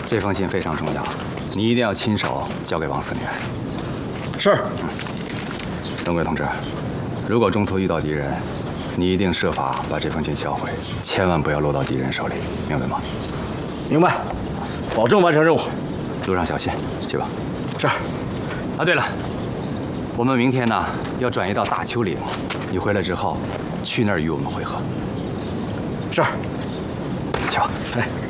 这封信非常重要，你一定要亲手交给王司令员。 是。 东贵同志，如果中途遇到敌人，你一定设法把这封信销毁，千万不要落到敌人手里，明白吗？ 明白，保证完成任务。 路上小心，去吧。 是。 啊，对了，我们明天呢要转移到大丘岭，你回来之后，去那儿与我们会合。 是。 去吧。 哎。